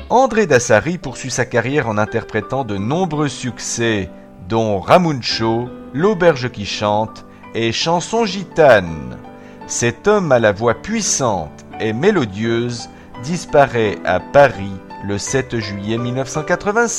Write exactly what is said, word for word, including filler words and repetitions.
André Dassary poursuit sa carrière en interprétant de nombreux succès, dont Ramuncho, L'auberge qui chante et Chanson gitane. Cet homme à la voix puissante et mélodieuse disparaît à Paris le sept juillet mille neuf cent quatre-vingt-six.